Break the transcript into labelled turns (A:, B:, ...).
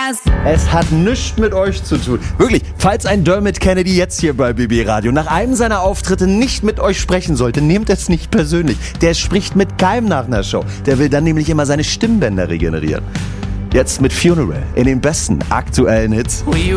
A: Es hat nichts mit euch zu tun. Wirklich, falls ein Dermot Kennedy jetzt hier bei BB Radio nach einem seiner Auftritte nicht mit euch sprechen sollte, nehmt es nicht persönlich. Der spricht mit keinem nach einer Show. Der will dann nämlich immer seine Stimmbänder regenerieren. Jetzt mit Funeral in den besten aktuellen Hits.